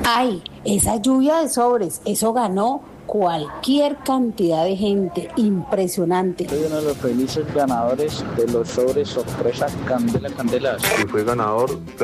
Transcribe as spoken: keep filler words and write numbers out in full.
Ay, esa lluvia de sobres, eso ganó cualquier cantidad de gente, impresionante. Soy uno de los felices ganadores de los sobres sorpresa Candela Candela. Que fue ganador